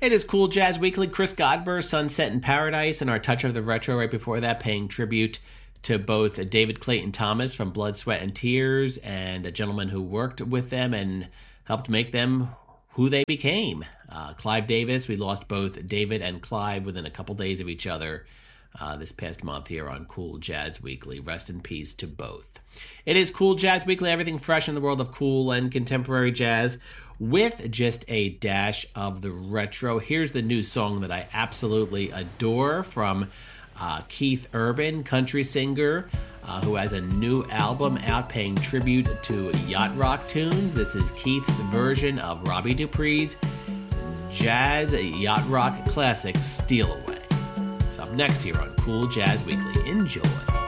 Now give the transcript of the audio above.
It is Cool Jazz Weekly. Chris Godber, Sunset in Paradise, and our Touch of the Retro right before that, paying tribute to both David Clayton Thomas from Blood, Sweat, and Tears and a gentleman who worked with them and helped make them who they became. Clive Davis, we lost both David and Clive within a couple days of each other this past month here on Cool Jazz Weekly. Rest in peace to both. It is Cool Jazz Weekly, everything fresh in the world of cool and contemporary jazz with just a dash of the retro. Here's the new song that I absolutely adore from Keith Urban, country singer, who has a new album out paying tribute to yacht rock tunes. This is Keith's version of Robbie Dupree's jazz yacht rock classic, Steal Away. So up next here on Cool Jazz Weekly. Enjoy.